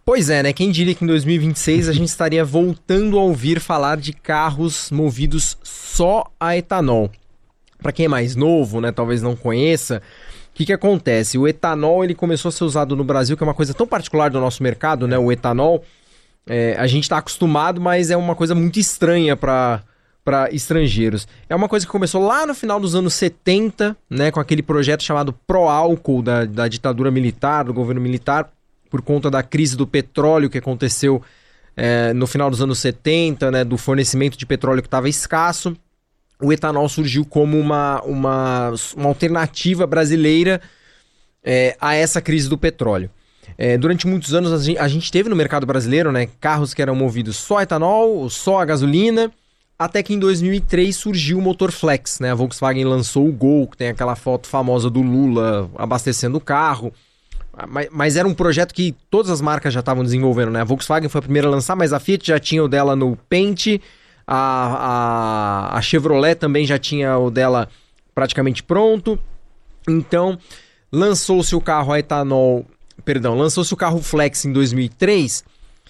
Pois é, né? Quem diria que em 2026 a gente estaria voltando a ouvir falar de carros movidos só a etanol. Para quem é mais novo, né, talvez não conheça, o que acontece? O etanol ele começou a ser usado no Brasil, que é uma coisa tão particular do nosso mercado, né? O etanol, a gente está acostumado, mas é uma coisa muito estranha para estrangeiros. É uma coisa que começou lá no final dos anos 70, né, com aquele projeto chamado Proálcool da ditadura militar, do governo militar, por conta da crise do petróleo que aconteceu no final dos anos 70, né, do fornecimento de petróleo que estava escasso. O etanol surgiu como uma alternativa brasileira a essa crise do petróleo. Durante muitos anos a gente teve no mercado brasileiro, né, carros que eram movidos só a etanol, só a gasolina, até que em 2003 surgiu o motor flex, né? A Volkswagen lançou o Gol, que tem aquela foto famosa do Lula abastecendo o carro. Mas era um projeto que todas as marcas já estavam desenvolvendo, né? A Volkswagen foi a primeira a lançar, mas a Fiat já tinha o dela no Pente. A Chevrolet também já tinha o dela praticamente pronto. Então, lançou-se o carro Flex em 2003.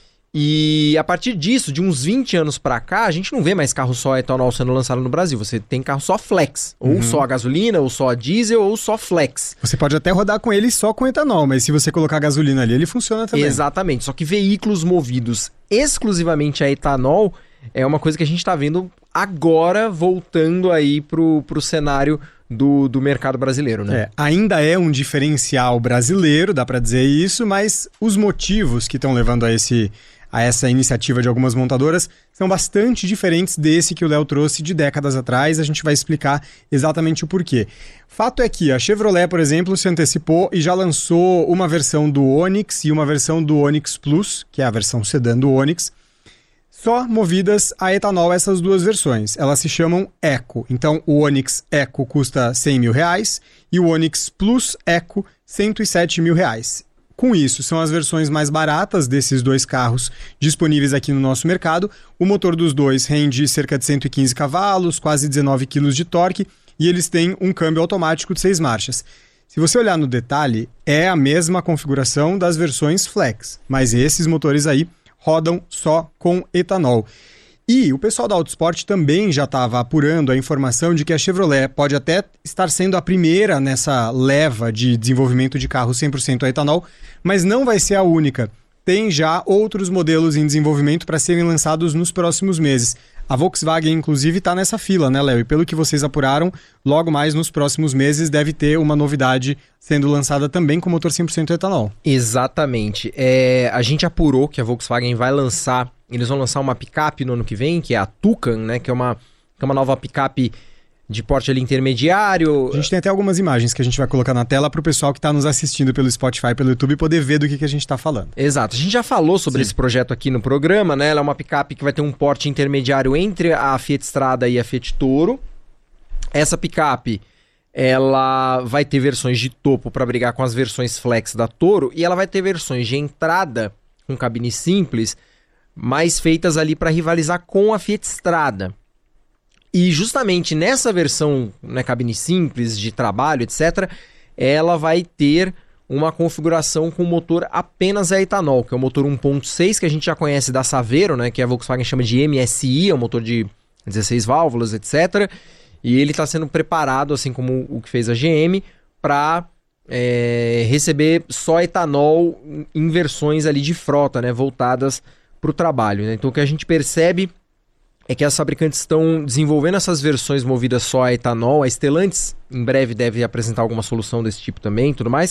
E a partir disso, de uns 20 anos para cá, a gente não vê mais carro só a etanol sendo lançado no Brasil. Você tem carro só flex, ou só a gasolina, ou só a diesel, ou só flex. Você pode até rodar com ele só com etanol, mas se você colocar gasolina ali, ele funciona também. Exatamente, só que veículos movidos exclusivamente a etanol é uma coisa que a gente está vendo agora voltando aí pro cenário do mercado brasileiro, né? Ainda é um diferencial brasileiro, dá para dizer isso, mas os motivos que estão levando a essa iniciativa de algumas montadoras são bastante diferentes desse que o Léo trouxe de décadas atrás. A gente vai explicar exatamente o porquê. Fato é que a Chevrolet, por exemplo, se antecipou e já lançou uma versão do Onix e uma versão do Onix Plus, que é a versão sedã do Onix, só movidas a etanol, essas duas versões. Elas se chamam Eco. Então, o Onix Eco custa R$100 mil e o Onix Plus Eco R$107 mil. Com isso, são as versões mais baratas desses dois carros disponíveis aqui no nosso mercado. O motor dos dois rende cerca de 115 cavalos, quase 19 kg de torque, e eles têm um câmbio automático de 6 marchas. Se você olhar no detalhe, é a mesma configuração das versões Flex, mas esses motores aí rodam só com etanol. E o pessoal da Autosport também já estava apurando a informação de que a Chevrolet pode até estar sendo a primeira nessa leva de desenvolvimento de carros 100% a etanol, mas não vai ser a única. Tem já outros modelos em desenvolvimento para serem lançados nos próximos meses. A Volkswagen, inclusive, está nessa fila, né, Léo? E pelo que vocês apuraram, logo mais nos próximos meses deve ter uma novidade sendo lançada também com motor 100% etanol. Exatamente. A gente apurou que a Volkswagen vai lançar, eles vão lançar uma picape no ano que vem, que é a Tucan, né, que é uma nova picape de porte ali intermediário. A gente tem até algumas imagens que a gente vai colocar na tela para o pessoal que está nos assistindo pelo Spotify, pelo YouTube, poder ver do que a gente está falando. Exato. A gente já falou sobre esse projeto aqui no programa, né? Ela é uma picape que vai ter um porte intermediário entre a Fiat Strada e a Fiat Toro. Essa picape, ela vai ter versões de topo para brigar com as versões Flex da Toro, e ela vai ter versões de entrada com cabine simples, mais feitas ali para rivalizar com a Fiat Strada. E justamente nessa versão, né, cabine simples, de trabalho, etc., ela vai ter uma configuração com motor apenas a etanol, que é o motor 1.6, que a gente já conhece da Saveiro, né, que a Volkswagen chama de MSI, é um motor de 16 válvulas, etc. E ele está sendo preparado, assim como o que fez a GM, para receber só etanol em versões ali de frota, né, voltadas para o trabalho, né? Então o que a gente percebe é que as fabricantes estão desenvolvendo essas versões movidas só a etanol. A Stellantis em breve deve apresentar alguma solução desse tipo também e tudo mais.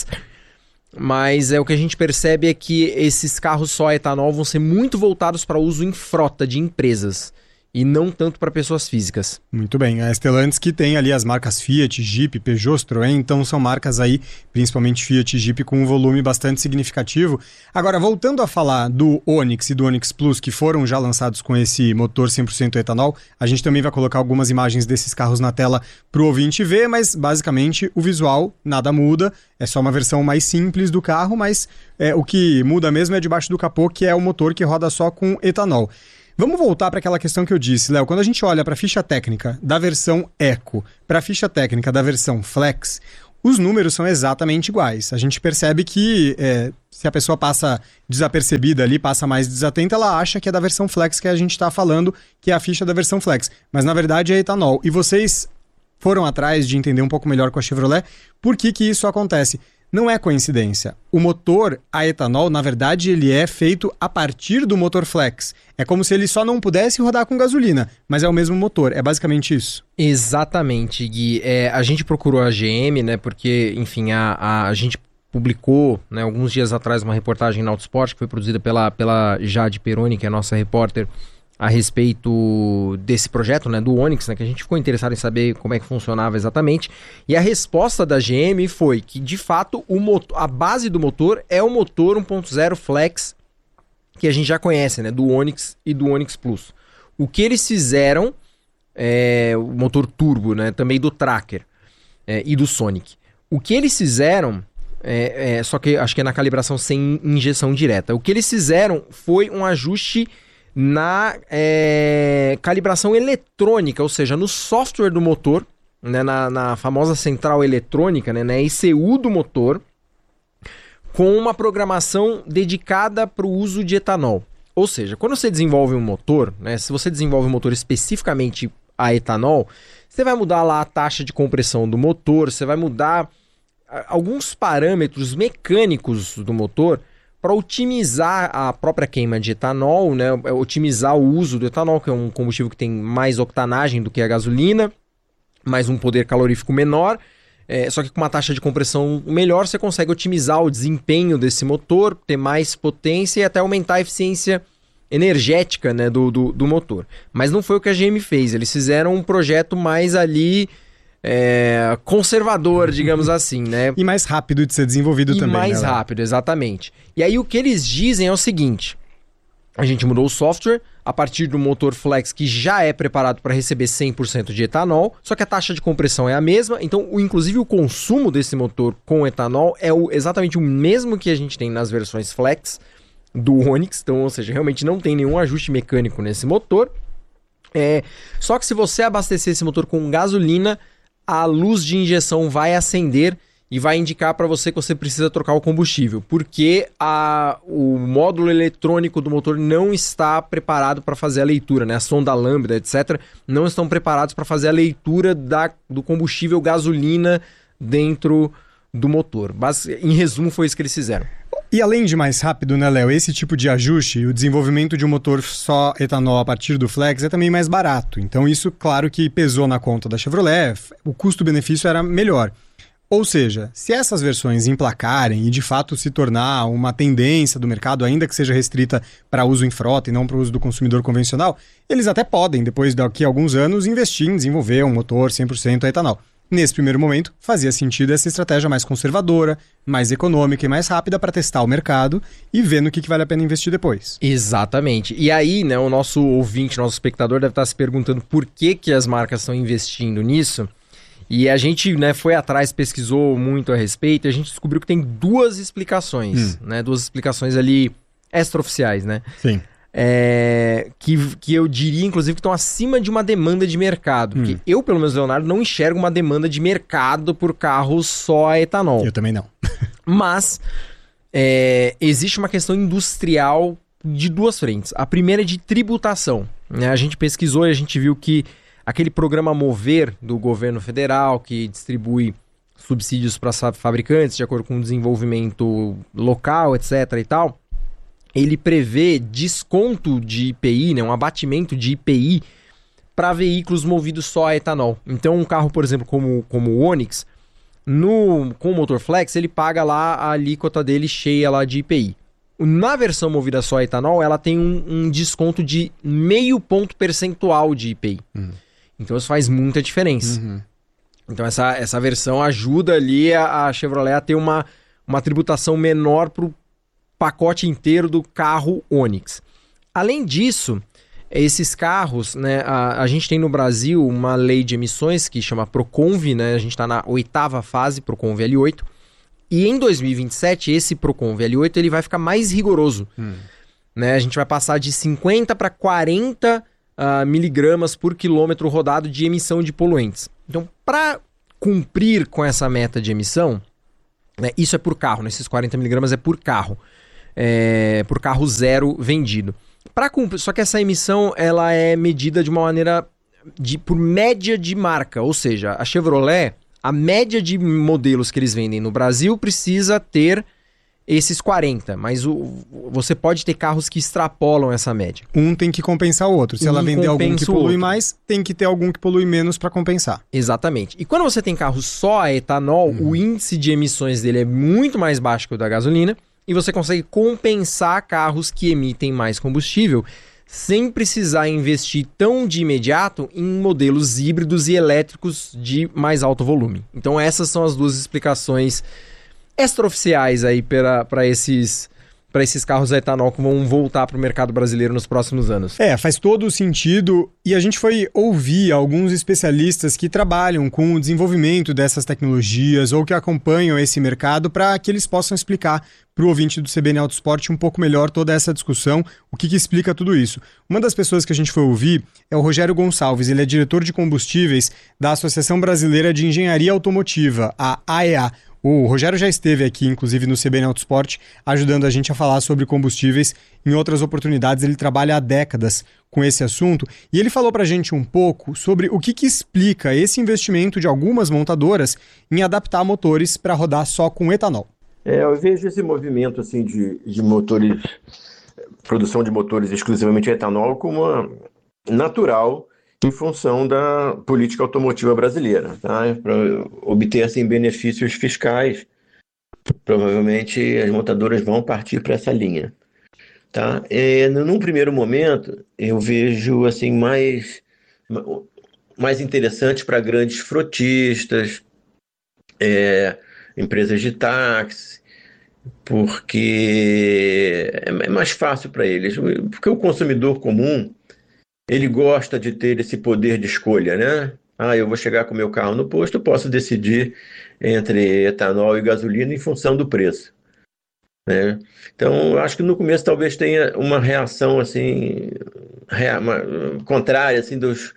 Mas o que a gente percebe é que esses carros só a etanol vão ser muito voltados para uso em frota de empresas e não tanto para pessoas físicas. Muito bem, a Stellantis que tem ali as marcas Fiat, Jeep, Peugeot, Citroën, então são marcas aí, principalmente Fiat e Jeep, com um volume bastante significativo. Agora, voltando a falar do Onix e do Onix Plus, que foram já lançados com esse motor 100% etanol, a gente também vai colocar algumas imagens desses carros na tela para o ouvinte ver, mas basicamente o visual nada muda, é só uma versão mais simples do carro, mas o que muda mesmo é debaixo do capô, que é o motor que roda só com etanol. Vamos voltar para aquela questão que eu disse, Léo. Quando a gente olha para a ficha técnica da versão Eco, para a ficha técnica da versão Flex, os números são exatamente iguais. A gente percebe que se a pessoa passa desapercebida ali, passa mais desatenta, ela acha que é da versão Flex que a gente está falando, que é a ficha da versão Flex. Mas na verdade é etanol. E vocês foram atrás de entender um pouco melhor com a Chevrolet por que isso acontece. Não é coincidência. O motor a etanol, na verdade, ele é feito a partir do motor Flex. É como se ele só não pudesse rodar com gasolina, mas é o mesmo motor. É basicamente isso. Exatamente, Gui. A gente procurou a GM, né? Porque, enfim, a gente publicou, né, alguns dias atrás uma reportagem na Autosport que foi produzida pela Jade Peroni, que é a nossa repórter, a respeito desse projeto, né, do Onix, né, que a gente ficou interessado em saber como é que funcionava exatamente. E a resposta da GM foi que, de fato, a base do motor é o motor 1.0 Flex que a gente já conhece, né, do Onix e do Onix Plus. O que eles fizeram o motor turbo, né, também do Tracker e do Sonic. O que eles fizeram, só que acho que é na calibração sem injeção direta. O que eles fizeram foi um ajuste na calibração eletrônica, ou seja, no software do motor, né, na famosa central eletrônica, né, na ECU do motor, com uma programação dedicada para o uso de etanol. Ou seja, quando você desenvolve um motor, né, se você desenvolve um motor especificamente a etanol, você vai mudar lá a taxa de compressão do motor, você vai mudar alguns parâmetros mecânicos do motor para otimizar a própria queima de etanol, né? Otimizar o uso do etanol, que é um combustível que tem mais octanagem do que a gasolina, mais um poder calorífico menor, só que com uma taxa de compressão melhor você consegue otimizar o desempenho desse motor, ter mais potência e até aumentar a eficiência energética, né, do motor. Mas não foi o que a GM fez, eles fizeram um projeto mais ali conservador, digamos assim, né? E mais rápido de ser desenvolvido também, né? Mais rápido, exatamente. E aí o que eles dizem é o seguinte: a gente mudou o software a partir do motor Flex, que já é preparado para receber 100% de etanol, só que a taxa de compressão é a mesma, então inclusive o consumo desse motor com etanol é exatamente o mesmo que a gente tem nas versões Flex do Onix, então, ou seja, realmente não tem nenhum ajuste mecânico nesse motor. Só que se você abastecer esse motor com gasolina, a luz de injeção vai acender e vai indicar para você que você precisa trocar o combustível, porque o módulo eletrônico do motor não está preparado para fazer a leitura, né? A sonda lambda, etc., não estão preparados para fazer a leitura do combustível gasolina dentro do motor. Em resumo, foi isso que eles fizeram. E além de mais rápido, né, Léo, esse tipo de ajuste, o desenvolvimento de um motor só etanol a partir do Flex é também mais barato. Então isso, claro que pesou na conta da Chevrolet, o custo-benefício era melhor. Ou seja, se essas versões emplacarem e de fato se tornar uma tendência do mercado, ainda que seja restrita para uso em frota e não para o uso do consumidor convencional, eles até podem, depois daqui a alguns anos, investir em desenvolver um motor 100% a etanol. Nesse primeiro momento, fazia sentido essa estratégia mais conservadora, mais econômica e mais rápida para testar o mercado e ver no que vale a pena investir depois. Exatamente. E aí, né, o nosso ouvinte, nosso espectador deve estar se perguntando por que as marcas estão investindo nisso. E a gente, né, foi atrás, pesquisou muito a respeito e a gente descobriu que tem duas explicações, né, duas explicações ali extraoficiais, né? Sim. Que eu diria, inclusive, que estão acima de uma demanda de mercado. Porque eu, pelo menos, Leonardo, não enxergo uma demanda de mercado por carros só a etanol. Eu também não. Mas existe uma questão industrial de duas frentes. A primeira é de tributação, né? A gente pesquisou e a gente viu que aquele programa Mover do governo federal, que distribui subsídios para fabricantes de acordo com o desenvolvimento local, etc. e tal, ele prevê desconto de IPI, né, um abatimento de IPI para veículos movidos só a etanol. Então um carro, por exemplo, como o Onix, com o motor Flex, ele paga lá a alíquota dele cheia lá de IPI. Na versão movida só a etanol, ela tem um desconto de 0,5 ponto percentual de IPI. Então isso faz muita diferença. Então essa versão ajuda ali a Chevrolet a ter uma tributação menor para o pacote inteiro do carro Onix. Além disso, esses carros, né, a gente tem no Brasil uma lei de emissões que chama Proconv, né, a gente está na 8ª fase, Proconv L8, e em 2027 esse Proconv L8 ele vai ficar mais rigoroso. Né, a gente vai passar de 50 para 40 miligramas por quilômetro rodado de emissão de poluentes. Então, para cumprir com essa meta de emissão, né, isso é por carro, né, esses 40 miligramas é por carro zero vendido. Só que essa emissão ela é medida de uma maneira por média de marca, ou seja, a Chevrolet, a média de modelos que eles vendem no Brasil precisa ter esses 40, mas você pode ter carros que extrapolam essa média. Um tem que compensar o outro. Se ela vender algum que polui mais, tem que ter algum que polui menos para compensar. Exatamente. E quando você tem carro só a etanol, o índice de emissões dele é muito mais baixo que o da gasolina e você consegue compensar carros que emitem mais combustível sem precisar investir tão de imediato em modelos híbridos e elétricos de mais alto volume. Então essas são as duas explicações extraoficiais aí para esses carros a etanol que vão voltar para o mercado brasileiro nos próximos anos. Faz todo o sentido, e a gente foi ouvir alguns especialistas que trabalham com o desenvolvimento dessas tecnologias ou que acompanham esse mercado para que eles possam explicar para o ouvinte do CBN Autosport um pouco melhor toda essa discussão, o que explica tudo isso. Uma das pessoas que a gente foi ouvir é o Rogério Gonçalves, ele é diretor de combustíveis da Associação Brasileira de Engenharia Automotiva, a AEA. O Rogério já esteve aqui, inclusive, no CBN Autosport, ajudando a gente a falar sobre combustíveis. Em outras oportunidades, ele trabalha há décadas com esse assunto. E ele falou para a gente um pouco sobre o que explica esse investimento de algumas montadoras em adaptar motores para rodar só com etanol. Eu vejo esse movimento assim, de motores, produção de motores exclusivamente a etanol, como natural em função da política automotiva brasileira, tá? Para obter assim, benefícios fiscais, provavelmente as montadoras vão partir para essa linha. Tá? Num primeiro momento, eu vejo assim, mais interessante para grandes frotistas, empresas de táxi, porque é mais fácil para eles, porque o consumidor comum ele gosta de ter esse poder de escolha, né? Eu vou chegar com o meu carro no posto, eu posso decidir entre etanol e gasolina em função do preço, né? Então, eu acho que no começo talvez tenha uma reação assim, contrária assim, dos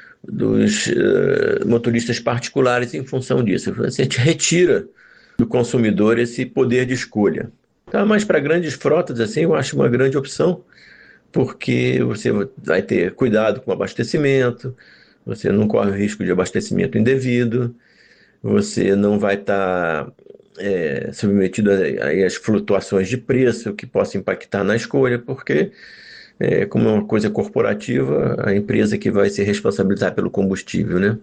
motoristas particulares em função disso. Você retira do consumidor esse poder de escolha. Tá? Mas para grandes frotas, assim, eu acho uma grande opção, porque você vai ter cuidado com o abastecimento, você não corre o risco de abastecimento indevido, você não vai estar submetido às flutuações de preço que possam impactar na escolha, porque, como é uma coisa corporativa, a empresa que vai se responsabilizar pelo combustível, né?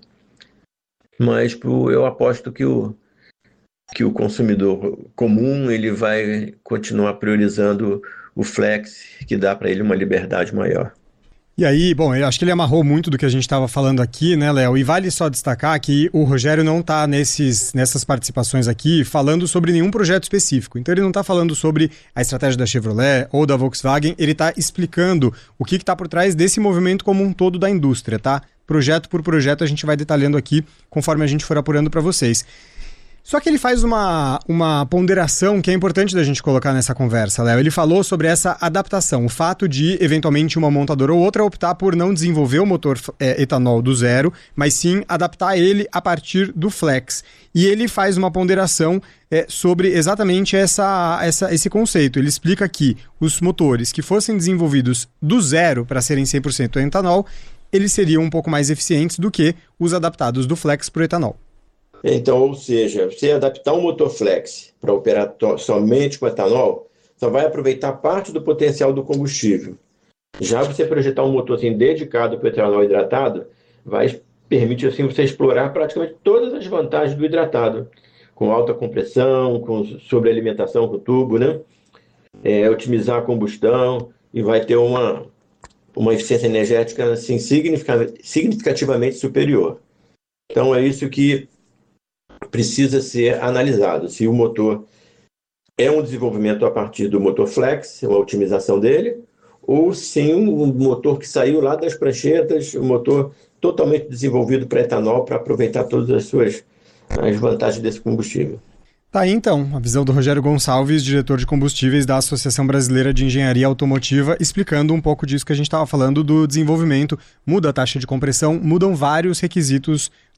Mas eu aposto que o consumidor comum ele vai continuar priorizando o flex, que dá para ele uma liberdade maior. E aí, bom, eu acho que ele amarrou muito do que a gente estava falando aqui, né, Léo? E vale só destacar que o Rogério não está nessas participações aqui falando sobre nenhum projeto específico. Então ele não está falando sobre a estratégia da Chevrolet ou da Volkswagen, ele está explicando o que está por trás desse movimento como um todo da indústria, tá? Projeto por projeto a gente vai detalhando aqui conforme a gente for apurando para vocês. Só que ele faz uma ponderação que é importante da gente colocar nessa conversa, Léo. Ele falou sobre essa adaptação, o fato de, eventualmente, uma montadora ou outra optar por não desenvolver o motor etanol do zero, mas sim adaptar ele a partir do flex. E ele faz uma ponderação sobre exatamente esse conceito. Ele explica que os motores que fossem desenvolvidos do zero para serem 100% etanol, eles seriam um pouco mais eficientes do que os adaptados do flex para o etanol. Então, ou seja, você adaptar um motor flex para operar somente com etanol, só vai aproveitar parte do potencial do combustível. Já você projetar um motor assim, dedicado para o etanol hidratado, vai permitir assim, você explorar praticamente todas as vantagens do hidratado, com alta compressão, com sobrealimentação com o tubo, né? Otimizar a combustão e vai ter uma eficiência energética assim, significativamente superior. Então, é isso que precisa ser analisado, se o motor é um desenvolvimento a partir do motor flex, uma otimização dele, ou sim um motor que saiu lá das pranchetas, um motor totalmente desenvolvido para etanol, para aproveitar todas as vantagens desse combustível. Tá aí então, a visão do Rogério Gonçalves, diretor de combustíveis da Associação Brasileira de Engenharia Automotiva, explicando um pouco disso que a gente estava falando do desenvolvimento. Muda a taxa de compressão, mudam vários requisitos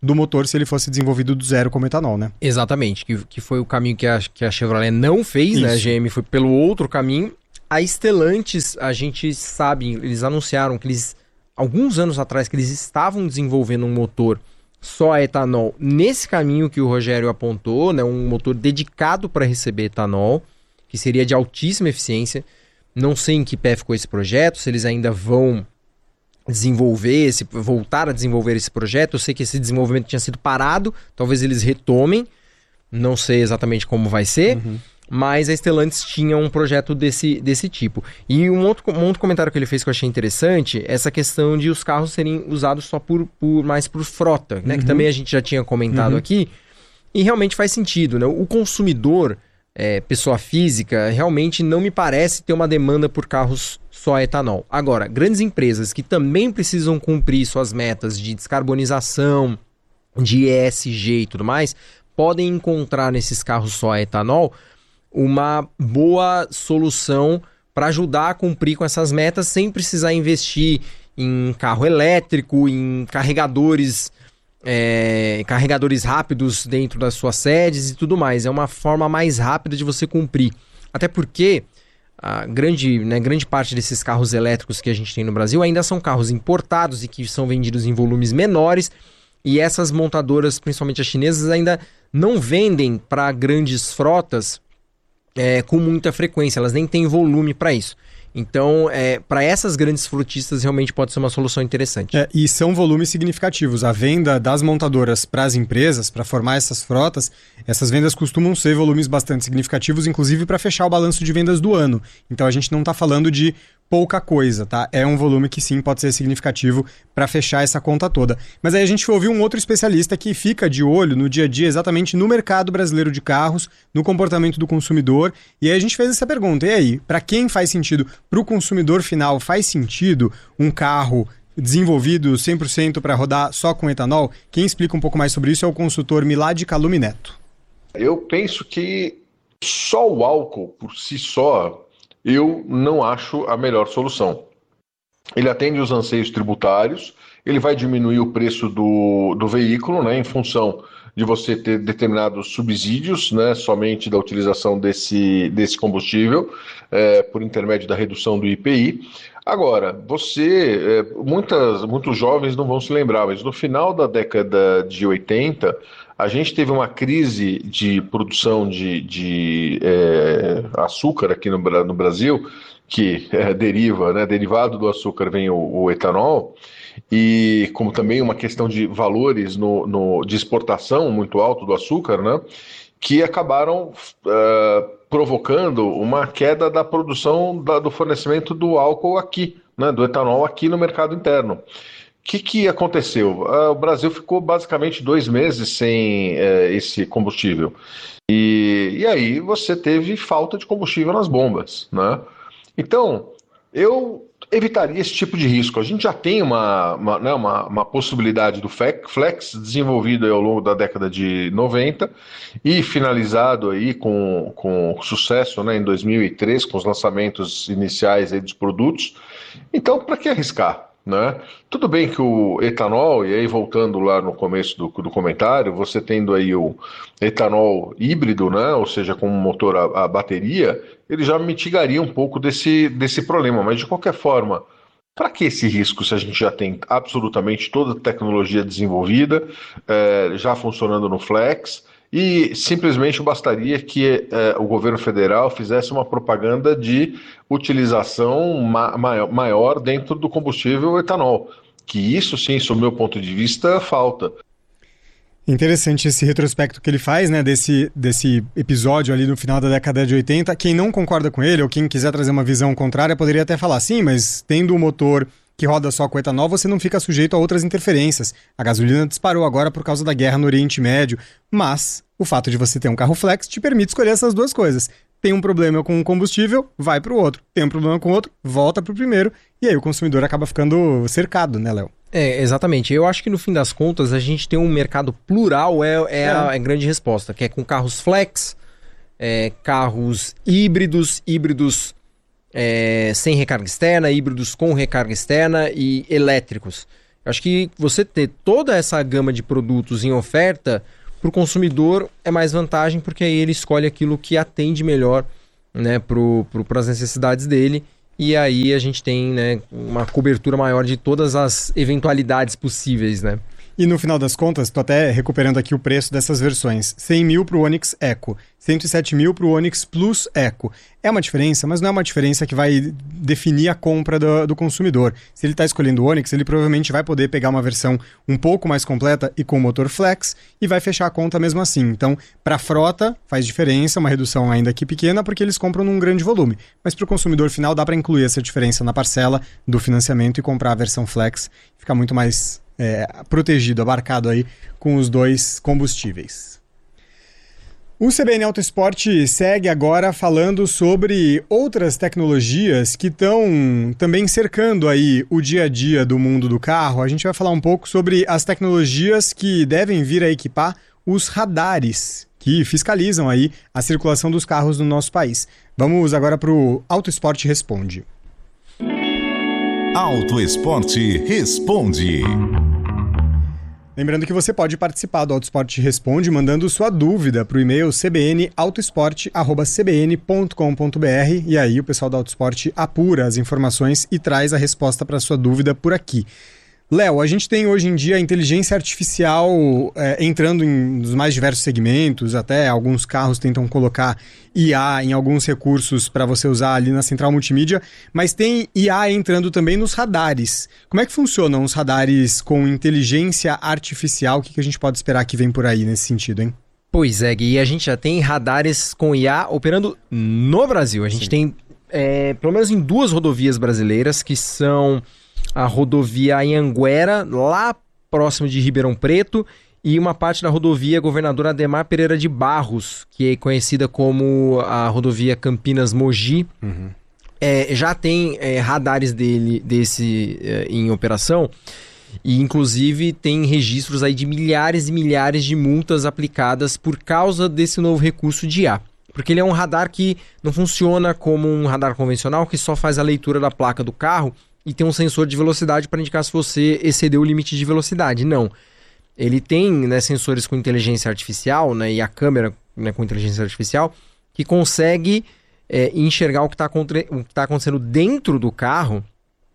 do motor se ele fosse desenvolvido do zero como etanol, né? Exatamente, que foi o caminho que a Chevrolet não fez, né? A GM foi pelo outro caminho. A Stellantis, a gente sabe, eles anunciaram que alguns anos atrás, que eles estavam desenvolvendo um motor só a etanol nesse caminho que o Rogério apontou, né? Um motor dedicado para receber etanol, que seria de altíssima eficiência. Não sei em que pé ficou esse projeto, se eles ainda vão voltar a desenvolver esse projeto. Eu sei que esse desenvolvimento tinha sido parado, talvez eles retomem, não sei exatamente como vai ser, mas a Stellantis tinha um projeto desse tipo. E um outro comentário que ele fez que eu achei interessante, essa questão de os carros serem usados só mais por frota, né? Que também a gente já tinha comentado aqui, e realmente faz sentido, né? O consumidor, pessoa física, realmente não me parece ter uma demanda por carros só a etanol. Agora, grandes empresas que também precisam cumprir suas metas de descarbonização, de ESG e tudo mais, podem encontrar nesses carros só a etanol uma boa solução para ajudar a cumprir com essas metas sem precisar investir em carro elétrico, em carregadores rápidos dentro das suas sedes e tudo mais. É uma forma mais rápida de você cumprir. Até porque a grande parte desses carros elétricos que a gente tem no Brasil ainda são carros importados e que são vendidos em volumes menores, e essas montadoras, principalmente as chinesas, ainda não vendem para grandes frotas com muita frequência, elas nem têm volume para isso. Então, para essas grandes frotistas, realmente pode ser uma solução interessante. E são volumes significativos. A venda das montadoras para as empresas, para formar essas frotas, essas vendas costumam ser volumes bastante significativos, inclusive para fechar o balanço de vendas do ano. Então, a gente não está falando de pouca coisa, tá? É um volume que sim pode ser significativo para fechar essa conta toda. Mas aí a gente ouviu um outro especialista que fica de olho no dia a dia exatamente no mercado brasileiro de carros, no comportamento do consumidor, e aí a gente fez essa pergunta. E aí, para quem faz sentido? Para o consumidor final, faz sentido um carro desenvolvido 100% para rodar só com etanol? Quem explica um pouco mais sobre isso é o consultor Milad Calumi Neto. Eu penso que só o álcool por si só eu não acho a melhor solução. Ele atende os anseios tributários, ele vai diminuir o preço do veículo, né, em função de você ter determinados subsídios, né, somente da utilização desse combustível, por intermédio da redução do IPI. Agora, muitos jovens não vão se lembrar, mas no final da década de 80, a gente teve uma crise de produção de açúcar aqui no Brasil, que derivado do açúcar vem o etanol, e como também uma questão de valores de exportação muito alto do açúcar, né, que acabaram provocando uma queda da produção do fornecimento do álcool aqui, né, do etanol aqui no mercado interno. O que aconteceu? O Brasil ficou basicamente 2 meses sem esse combustível. E aí você teve falta de combustível nas bombas, né? Então, eu evitaria esse tipo de risco. A gente já tem uma possibilidade do Flex desenvolvido aí ao longo da década de 90 e finalizado aí com sucesso, né, em 2003, com os lançamentos iniciais aí dos produtos. Então, para que arriscar? Né? Tudo bem que o etanol, e aí voltando lá no começo do comentário, você tendo aí o etanol híbrido, né? Ou seja, com motor a bateria, ele já mitigaria um pouco desse problema, mas de qualquer forma, para que esse risco se a gente já tem absolutamente toda a tecnologia desenvolvida, já funcionando no Flex, e simplesmente bastaria que o governo federal fizesse uma propaganda de utilização maior dentro do combustível etanol, que isso sim, sob o meu ponto de vista, falta. Interessante esse retrospecto que ele faz, né, desse episódio ali no final da década de 80. Quem não concorda com ele, ou quem quiser trazer uma visão contrária, poderia até falar, sim, mas tendo um motor que roda só com etanol, você não fica sujeito a outras interferências. A gasolina disparou agora por causa da guerra no Oriente Médio, mas o fato de você ter um carro flex te permite escolher essas duas coisas. Tem um problema com o combustível, vai para o outro. Tem um problema com o outro, volta para o primeiro. E aí o consumidor acaba ficando cercado, né, Léo? Exatamente. Eu acho que no fim das contas a gente tem um mercado plural, a grande resposta, que é com carros flex, carros híbridos sem recarga externa, híbridos com recarga externa e elétricos. Acho que você ter toda essa gama de produtos em oferta, para o consumidor é mais vantagem, porque aí ele escolhe aquilo que atende melhor, né, para as necessidades dele. E aí a gente tem, né, uma cobertura maior de todas as eventualidades possíveis, né? E no final das contas, estou até recuperando aqui o preço dessas versões. 100 mil para o Onix Eco, 107 mil para o Onix Plus Eco. É uma diferença, mas não é uma diferença que vai definir a compra do consumidor. Se ele está escolhendo o Onix, ele provavelmente vai poder pegar uma versão um pouco mais completa e com motor flex e vai fechar a conta mesmo assim. Então, para a frota faz diferença, uma redução ainda aqui pequena, porque eles compram num grande volume. Mas para o consumidor final dá para incluir essa diferença na parcela do financiamento e comprar a versão flex. Fica muito mais protegido, abarcado aí com os dois combustíveis. O CBN Auto Esporte segue agora falando sobre outras tecnologias que estão também cercando aí o dia a dia do mundo do carro. A gente vai falar um pouco sobre as tecnologias que devem vir a equipar os radares que fiscalizam aí a circulação dos carros no nosso país. Vamos agora para o Auto Esporte Responde. Auto Esporte Responde. Lembrando que você pode participar do Auto Esporte Responde mandando sua dúvida para o e-mail cbnautoesporte@cbn.com.br e aí o pessoal do Auto Esporte apura as informações e traz a resposta para sua dúvida por aqui. Léo, a gente tem hoje em dia a inteligência artificial entrando nos mais diversos segmentos, até alguns carros tentam colocar IA em alguns recursos para você usar ali na central multimídia, mas tem IA entrando também nos radares. Como é que funcionam os radares com inteligência artificial? O que a gente pode esperar que vem por aí nesse sentido, hein? Pois é, Gui, a gente já tem radares com IA operando no Brasil. A gente tem, pelo menos em 2 rodovias brasileiras, que são a rodovia Anhanguera, lá próximo de Ribeirão Preto, e uma parte da rodovia Governador Adhemar Pereira de Barros, que é conhecida como a rodovia Campinas-Mogi. Uhum. Já tem radares desse em operação, e inclusive tem registros aí de milhares e milhares de multas aplicadas por causa desse novo recurso de IA. Porque ele é um radar que não funciona como um radar convencional, que só faz a leitura da placa do carro e tem um sensor de velocidade para indicar se você excedeu o limite de velocidade. Não. Ele tem, né, sensores com inteligência artificial, né, e a câmera, né, com inteligência artificial que consegue enxergar o que está acontecendo dentro do carro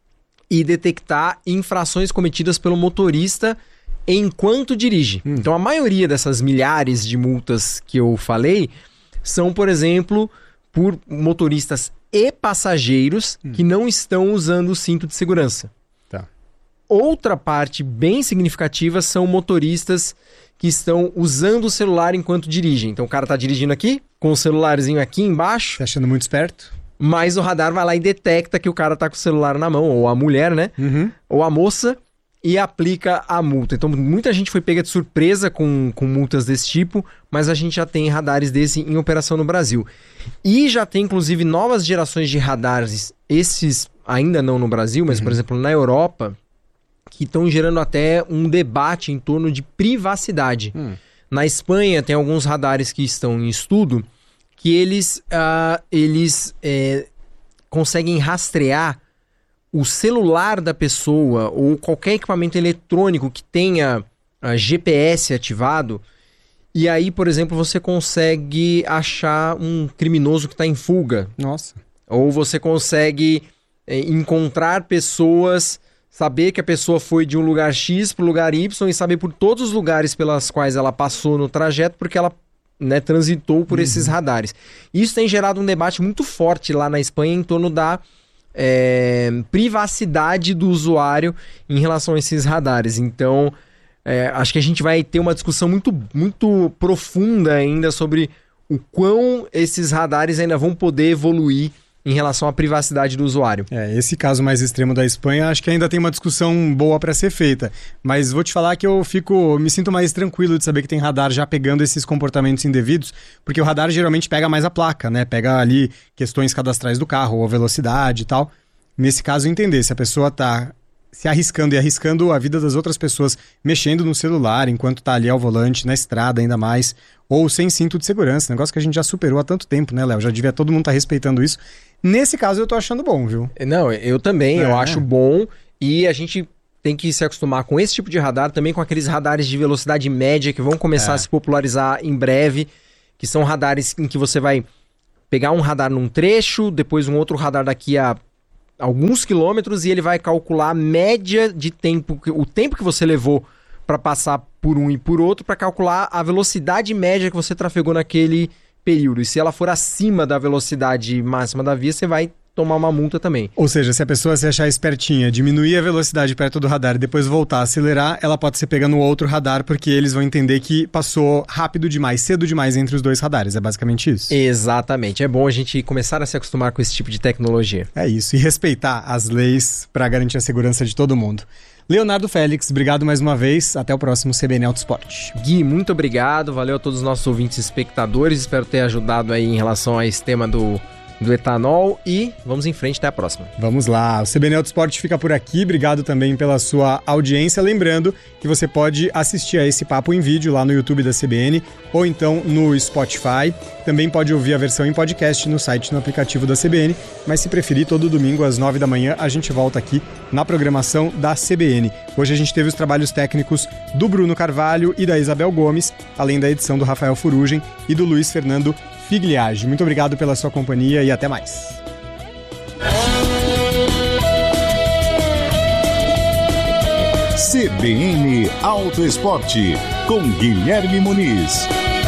e detectar infrações cometidas pelo motorista enquanto dirige. Então a maioria dessas milhares de multas que eu falei são, por exemplo, por motoristas e passageiros que não estão usando o cinto de segurança. Tá. Outra parte bem significativa são motoristas que estão usando o celular enquanto dirigem. Então o cara está dirigindo aqui, com o celularzinho aqui embaixo. Tá achando muito esperto? Mas o radar vai lá e detecta que o cara está com o celular na mão, ou a mulher, né? Uhum. Ou a moça, e aplica a multa. Então muita gente foi pega de surpresa com multas desse tipo, mas a gente já tem radares desse em operação no Brasil. E já tem inclusive novas gerações de radares, esses ainda não no Brasil, mas por exemplo na Europa, que estão gerando até um debate em torno de privacidade. Na Espanha tem alguns radares que estão em estudo que eles conseguem rastrear o celular da pessoa ou qualquer equipamento eletrônico que tenha GPS ativado, e aí, por exemplo, você consegue achar um criminoso que está em fuga. Nossa. Ou você consegue encontrar pessoas, saber que a pessoa foi de um lugar X para o lugar Y e saber por todos os lugares pelas quais ela passou no trajeto, porque ela, né, transitou por esses radares. Isso tem gerado um debate muito forte lá na Espanha em torno da privacidade do usuário em relação a esses radares. Então, acho que a gente vai ter uma discussão muito, muito profunda ainda sobre o quão esses radares ainda vão poder evoluir em relação à privacidade do usuário. Esse caso mais extremo da Espanha, acho que ainda tem uma discussão boa para ser feita. Mas vou te falar que eu me sinto mais tranquilo de saber que tem radar já pegando esses comportamentos indevidos, porque o radar geralmente pega mais a placa, né? Pega ali questões cadastrais do carro, ou velocidade e tal. Nesse caso, entender se a pessoa tá se arriscando e arriscando a vida das outras pessoas, mexendo no celular enquanto tá ali ao volante, na estrada ainda mais, ou sem cinto de segurança, negócio que a gente já superou há tanto tempo, né, Léo? Já devia todo mundo estar respeitando isso. Nesse caso eu tô achando bom, viu? Não, eu também, eu acho bom, e a gente tem que se acostumar com esse tipo de radar, também com aqueles radares de velocidade média que vão começar a se popularizar em breve, que são radares em que você vai pegar um radar num trecho, depois um outro radar daqui a alguns quilômetros e ele vai calcular a média de tempo, o tempo que você levou para passar por um e por outro, para calcular a velocidade média que você trafegou naquele período. E se ela for acima da velocidade máxima da via, você vai tomar uma multa também. Ou seja, se a pessoa se achar espertinha, diminuir a velocidade perto do radar e depois voltar a acelerar, ela pode ser pega no outro radar, porque eles vão entender que passou rápido demais, cedo demais entre os dois radares. É basicamente isso. Exatamente. É bom a gente começar a se acostumar com esse tipo de tecnologia. É isso. E respeitar as leis para garantir a segurança de todo mundo. Leonardo Félix, obrigado mais uma vez. Até o próximo CBN Autosport. Gui, muito obrigado. Valeu a todos os nossos ouvintes e espectadores. Espero ter ajudado aí em relação a esse tema do etanol e vamos em frente, até a próxima. Vamos lá, o CBN Autosport fica por aqui, obrigado também pela sua audiência, lembrando que você pode assistir a esse papo em vídeo lá no YouTube da CBN ou então no Spotify, também pode ouvir a versão em podcast no site e no aplicativo da CBN, mas se preferir, todo domingo às 9 da manhã a gente volta aqui na programação da CBN. Hoje a gente teve os trabalhos técnicos do Bruno Carvalho e da Isabel Gomes, além da edição do Rafael Furugem e do Luiz Fernando Figliage. Muito obrigado pela sua companhia e até mais. CBN Autoesporte com Guilherme Muniz.